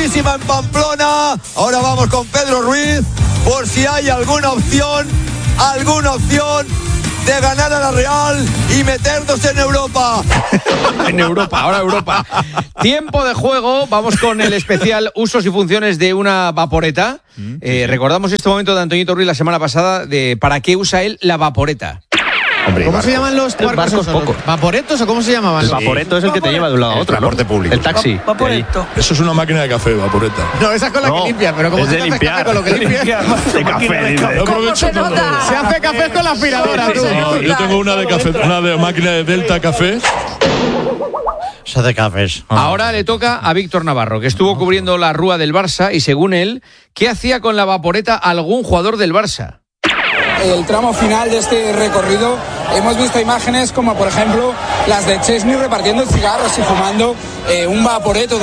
clarísima en Pamplona. Ahora vamos con Pedro Ruiz, por si hay alguna opción de ganar a la Real y meternos en Europa. En Europa, ahora Europa. Tiempo de juego, vamos con el especial usos y funciones de una vaporeta. Recordamos este momento de Antoñito Ruiz la semana pasada de para qué usa él la vaporeta. Hombre, ¿Cómo se llaman los barcos poco? ¿Vaporetos o cómo se llamaban? El vaporeto es el que te lleva de un lado a otro, transporte público. El taxi. Vaporeto. Eso es una máquina de café, vaporeta. No, esa es con la que limpia, pero como es se de hace limpiar. café con lo que limpia. De café, dice. Yo aprovecho todo. Se hace café con la aspiradora, tú. No, yo tengo una de café, una de máquina de Delta Café. Se hace cafés. Ahora le toca a Víctor Navarro, que estuvo cubriendo la rúa del Barça y según él, ¿qué hacía con la vaporeta algún jugador del Barça? El tramo final de este recorrido hemos visto imágenes como por ejemplo las de Chesney repartiendo cigarros y fumando un vaporeto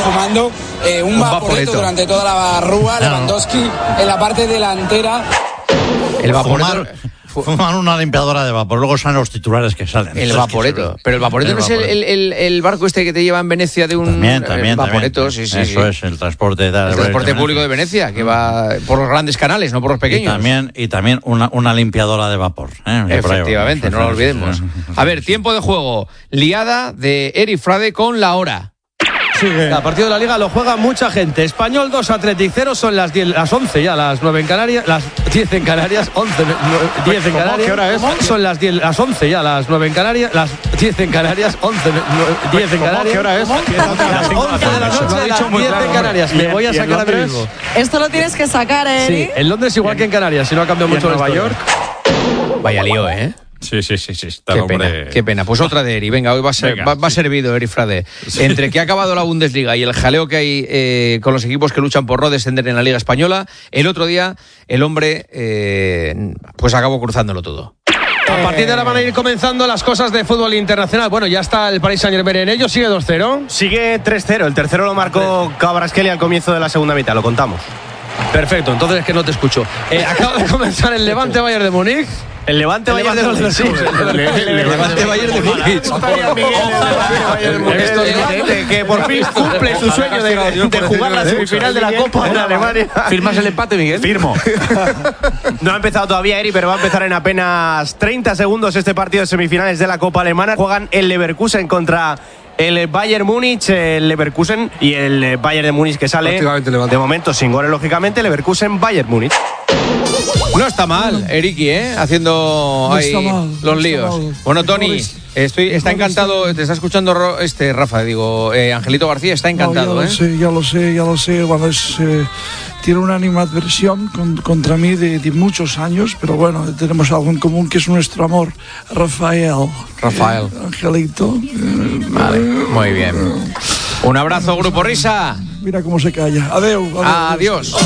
durante toda la rúa. Lewandowski en la parte delantera. El vaporeto. Fuman una limpiadora de vapor, luego son los titulares que salen. El vaporeto. Pero el vaporeto no es el barco este que te lleva en Venecia de un También. vaporeto. Sí. Eso es el transporte. El transporte público de Venecia, que va por los grandes canales, no por los pequeños. Y también una limpiadora de vapor. Efectivamente, no lo olvidemos. A ver, tiempo de juego. Liada de Eric Frade con la hora. Sí, el partido de la Liga lo juega mucha gente. Español 2, Athletic 0, son las 11 ya, las 9 en Canarias, las 10 en Canarias, 10 en Canarias. ¿Qué hora es? Son las 11 ya, las 9 en Canarias, las 10 en Canarias, 10 en Canarias. ¿Qué hora es? Las 11 de la noche, las 10 en Canarias. Me voy a sacar a mí mismo. Esto lo tienes que sacar, ¿eh? Sí, en Londres igual que en Canarias, si no ha cambiado mucho. En Nueva York. Vaya lío, ¿eh? Sí. Qué pena. Pues otra de Eri. Venga, hoy va servido Eri Frade. Entre que ha acabado la Bundesliga y el jaleo que hay con los equipos que luchan por no descender en la Liga Española, el otro día el hombre pues acabó cruzándolo todo. A partir de ahora van a ir comenzando las cosas de fútbol internacional. Bueno, ya está el Paris Saint-Germain en ello. Sigue 2-0. Sigue 3-0. El tercero lo marcó Kvaratskhelia al comienzo de la segunda mitad. Lo contamos. Perfecto, entonces es que no te escucho. Acaba de comenzar el Levante Bayern de Múnich. El Levante Bayern de Múnich. El Levante Bayern de Múnich. Que por fin cumple su sueño de jugar la semifinal de la Copa en Alemania. ¿Firmas el empate, Miguel? Firmo. No ha empezado todavía, Eri, pero va a empezar en apenas 30 segundos este partido de semifinales de la Copa Alemana. Juegan el Leverkusen contra el Bayern Múnich, el Leverkusen y el Bayern de Múnich que sale de momento sin goles, lógicamente. Leverkusen, Bayern Múnich. No está mal, Eriki, haciendo ahí los líos. Bueno, Tony, está encantado, te está escuchando Rafa, Angelito García está encantado. Ya lo sé. Bueno, tiene una animadversión contra mí de muchos años, pero bueno, tenemos algo en común que es nuestro amor, Rafael. Angelito. Vale, muy bien. Un abrazo, Grupo Risa. Mira cómo se calla. Adiós.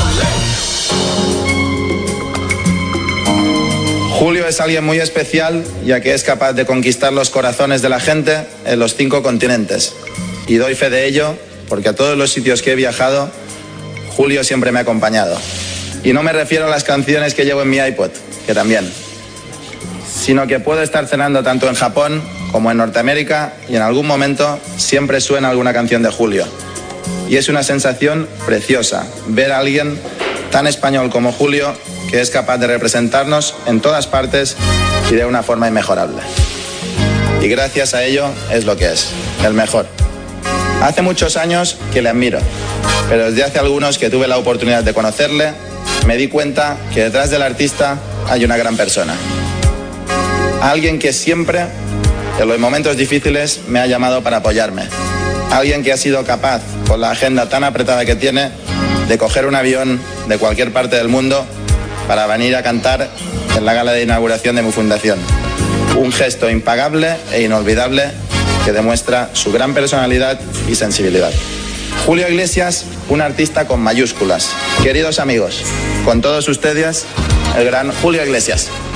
Julio es alguien muy especial, ya que es capaz de conquistar los corazones de la gente en los 5 continentes. Y doy fe de ello, porque a todos los sitios que he viajado, Julio siempre me ha acompañado. Y no me refiero a las canciones que llevo en mi iPod, que también, sino que puedo estar cenando tanto en Japón como en Norteamérica y en algún momento siempre suena alguna canción de Julio. Y es una sensación preciosa ver a alguien tan español como Julio, que es capaz de representarnos en todas partes y de una forma inmejorable. Y gracias a ello es lo que es, el mejor. Hace muchos años que le admiro, pero desde hace algunos que tuve la oportunidad de conocerle, me di cuenta que detrás del artista hay una gran persona. Alguien que siempre, en los momentos difíciles, me ha llamado para apoyarme. Alguien que ha sido capaz, con la agenda tan apretada que tiene, de coger un avión de cualquier parte del mundo para venir a cantar en la gala de inauguración de mi fundación. Un gesto impagable e inolvidable que demuestra su gran personalidad y sensibilidad. Julio Iglesias, un artista con mayúsculas. Queridos amigos, con todos ustedes, el gran Julio Iglesias.